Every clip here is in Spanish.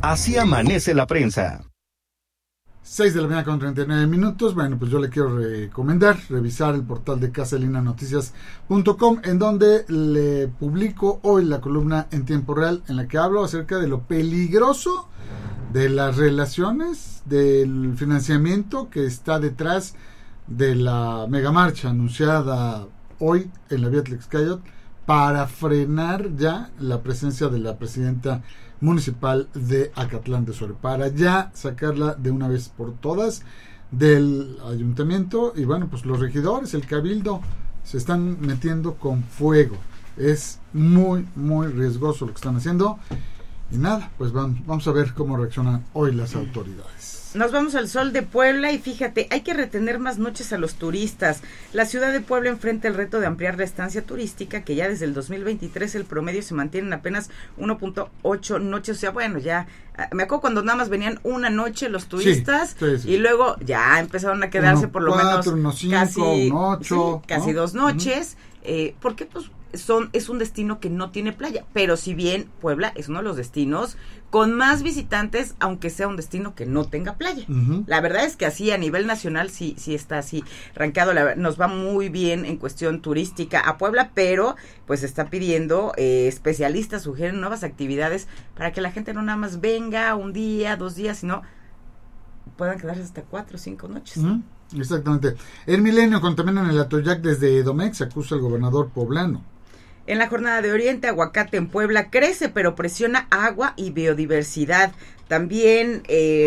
Así amanece la prensa. 6:39 a.m. Bueno, pues yo le quiero recomendar revisar el portal de CasaLinaNoticias.com, en donde le publico hoy la columna en tiempo real en la que hablo acerca de lo peligroso de las relaciones, del financiamiento que está detrás de la megamarcha anunciada hoy en la vía Tlaxcayotl para frenar ya la presencia de la presidenta municipal de Acatlán de Suero, para ya sacarla de una vez por todas del ayuntamiento. Y bueno, pues los regidores, el cabildo, se están metiendo con fuego. Es muy, muy riesgoso lo que están haciendo. Y nada, pues vamos a ver cómo reaccionan hoy las autoridades. Nos vamos al Sol de Puebla y fíjate, hay que retener más noches a los turistas. La ciudad de Puebla enfrenta el reto de ampliar la estancia turística, que ya desde el 2023 el promedio se mantiene en apenas 1.8 noches. O sea, bueno, ya, me acuerdo cuando nada más venían una noche los turistas, sí. Y luego ya empezaron a quedarse por lo menos casi 8, casi 2 noches. Porque pues es un destino que no tiene playa, pero si bien Puebla es uno de los destinos con más visitantes, aunque sea un destino que no tenga playa. Uh-huh. La verdad es que así a nivel nacional sí está así rankeado, nos va muy bien en cuestión turística a Puebla, pero pues está pidiendo, especialistas sugieren nuevas actividades para que la gente no nada más venga un día, 2 días, sino puedan quedarse hasta 4 o 5 noches. Uh-huh. Exactamente. El Milenio contaminan el Atoyac desde Edomex, acusa el gobernador poblano. En la jornada de Oriente, aguacate en Puebla crece, pero presiona agua y biodiversidad. También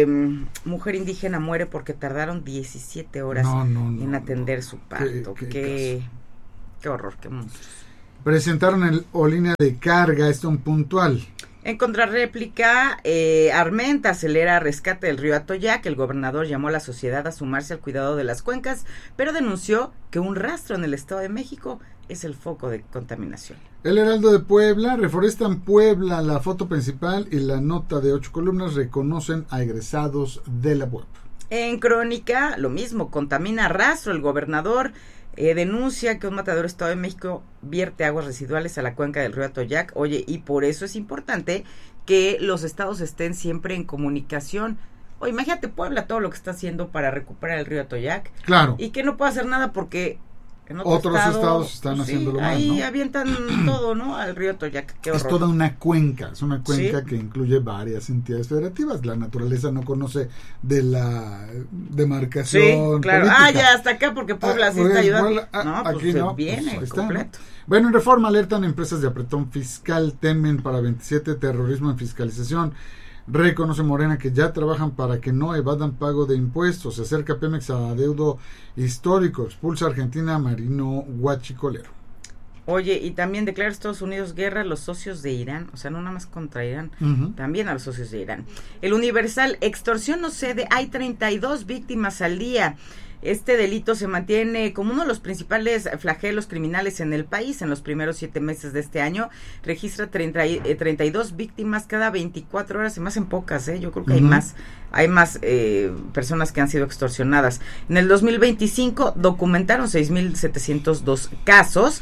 mujer indígena muere porque tardaron 17 horas en atender su parto. Qué horror, qué monstruos. Presentaron el línea de carga, esto un puntual. En contrarréplica, Armenta acelera rescate del río Atoyac. El gobernador llamó a la sociedad a sumarse al cuidado de las cuencas, pero denunció que un rastro en el Estado de México es el foco de contaminación. El Heraldo de Puebla, reforestan Puebla, la foto principal y la nota de 8 columnas reconocen a egresados de la UAP. En Crónica, lo mismo, contamina rastro. El gobernador denuncia que un matadero Estado de México vierte aguas residuales a la cuenca del río Atoyac. Oye, y por eso es importante que los estados estén siempre en comunicación. Oye, imagínate Puebla todo lo que está haciendo para recuperar el río Atoyac. Claro. Y que no puede hacer nada porque en otros estados están haciéndolo mal, ahí ¿no? avientan todo, ¿no? Al río Atoyac. Qué horror. Es toda una cuenca, es una cuenca que incluye varias entidades federativas. La naturaleza no conoce de la demarcación claro. política. Ya hasta acá porque Puebla sí está ayudando. Aquí pues no, viene pues está, completo. ¿no? Bueno, en Reforma alertan empresas de apretón fiscal, temen para 27 terrorismo en fiscalización. Reconoce Morena que ya trabajan para que no evadan pago de impuestos. Se acerca Pemex a adeudo histórico. Expulsa a Argentina a marino huachicolero. Oye, y también declara Estados Unidos guerra a los socios de Irán. O sea, no nada más contra Irán, también a los socios de Irán. El Universal, extorsión no cede. Hay 32 víctimas al día. Este delito se mantiene como uno de los principales flagelos criminales en el país. En los primeros 7 meses de este año registra 32 víctimas cada 24 horas. Se me hacen pocas, yo creo que hay más personas que han sido extorsionadas. En el 2025 documentaron 6,702 casos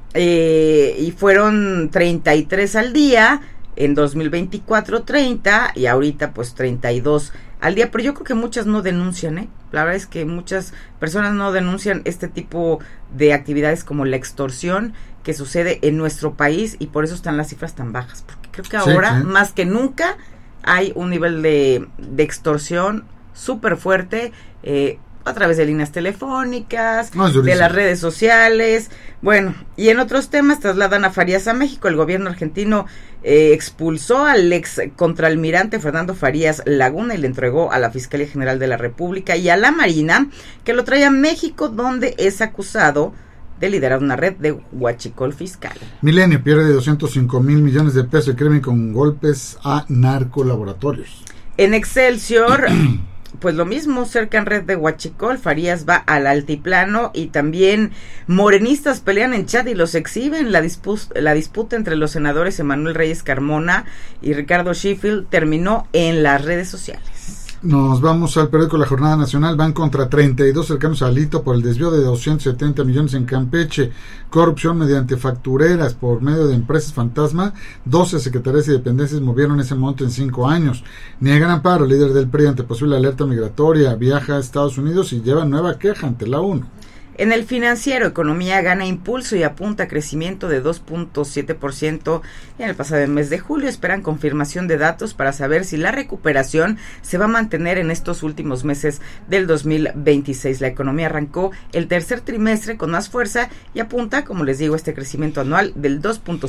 y fueron 33 al día. En 2024 30 y ahorita pues 32 al día, pero yo creo que muchas no denuncian, La verdad es que muchas personas no denuncian este tipo de actividades como la extorsión que sucede en nuestro país y por eso están las cifras tan bajas, porque creo que ahora más que nunca hay un nivel de extorsión súper fuerte, a través de líneas telefónicas, de las redes sociales. Bueno, y en otros temas trasladan a Farías a México. El gobierno argentino expulsó al ex contraalmirante Fernando Farías Laguna y le entregó a la Fiscalía General de la República y a la Marina, que lo trae a México, donde es acusado de liderar una red de huachicol fiscal. Milenio pierde 205,000 millones de pesos de crimen con golpes a narcolaboratorios. En Excelsior pues lo mismo, cercan red de huachicol. Farías va al altiplano y también morenistas pelean en chat y los exhiben. La disputa entre los senadores Emanuel Reyes Carmona y Ricardo Sheffield terminó en las redes sociales. Nos vamos al periódico La Jornada Nacional. Van contra 32 cercanos a Alito por el desvío de 270 millones en Campeche. Corrupción mediante factureras por medio de empresas fantasma. 12 secretarías y dependencias movieron ese monto en 5 años. Niegan amparo. Líder del PRI ante posible alerta migratoria. Viaja a Estados Unidos y lleva nueva queja ante la ONU. En el Financiero, economía gana impulso y apunta a crecimiento de 2.7% en el pasado mes de julio. Esperan confirmación de datos para saber si la recuperación se va a mantener en estos últimos meses del 2026. La economía arrancó el tercer trimestre con más fuerza y apunta, como les digo, este crecimiento anual del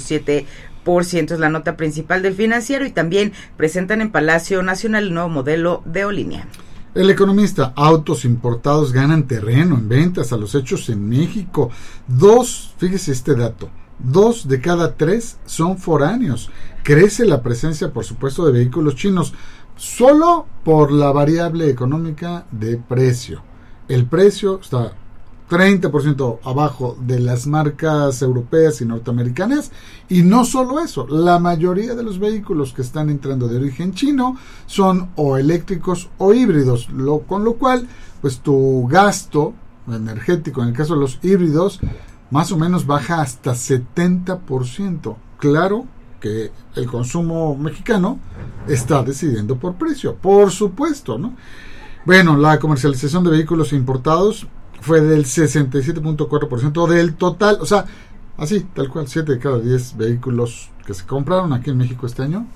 2.7%. Es la nota principal del Financiero y también presentan en Palacio Nacional el nuevo modelo de Aerolínea. El Economista, autos importados ganan terreno en ventas a los hechos en México. Fíjese este dato, 2 de cada 3 son foráneos. Crece la presencia, por supuesto, de vehículos chinos, solo por la variable económica de precio. El precio está 30% abajo de las marcas europeas y norteamericanas, y no solo eso, la mayoría de los vehículos que están entrando de origen chino son o eléctricos o híbridos, con lo cual pues tu gasto energético en el caso de los híbridos más o menos baja hasta 70%. Claro que el consumo mexicano está decidiendo por precio, por supuesto, ¿no? Bueno, la comercialización de vehículos importados fue del 67.4% del total, o sea, así, tal cual, 7 de cada 10 vehículos que se compraron aquí en México este año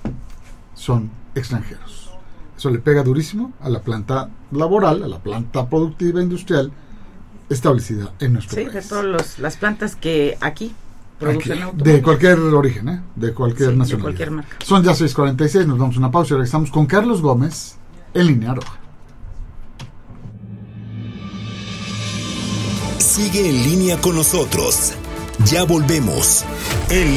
son extranjeros. Eso le pega durísimo a la planta laboral, a la planta productiva industrial establecida en nuestro país. Sí, de todas las plantas que aquí producen automóviles. De cualquier origen, de cualquier nacionalidad. De cualquier marca. Son ya 6:46, nos damos una pausa y regresamos con Carlos Gómez en Línea Roja. Sigue en línea con nosotros. Ya volvemos. En